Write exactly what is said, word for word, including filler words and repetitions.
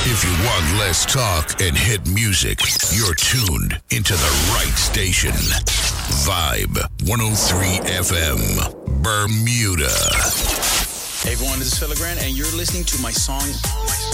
If you want less talk and hit music, you're tuned into the right station. Vibe one oh three F M, Bermuda. Hey everyone, this is Philip Grant, and you're listening to my song